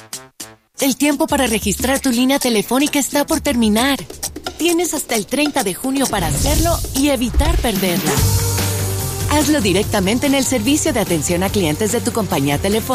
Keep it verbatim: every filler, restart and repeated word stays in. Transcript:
El tiempo para registrar tu línea telefónica está por terminar. Tienes hasta el treinta de junio para hacerlo y evitar perderla. Hazlo directamente en el servicio de atención a clientes de tu compañía telefónica.